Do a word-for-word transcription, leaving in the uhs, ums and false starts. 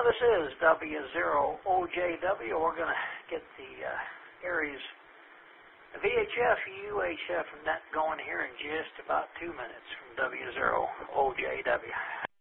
this is W zero O J W. We're going to get the uh, Aries V H F U H F net going here in just about two minutes from W zero O J W.